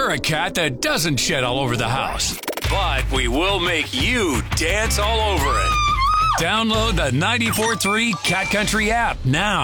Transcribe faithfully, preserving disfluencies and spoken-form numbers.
We're a cat that doesn't shed all over the house, but we will make you dance all over it. Download the ninety-four point three Cat Country app now.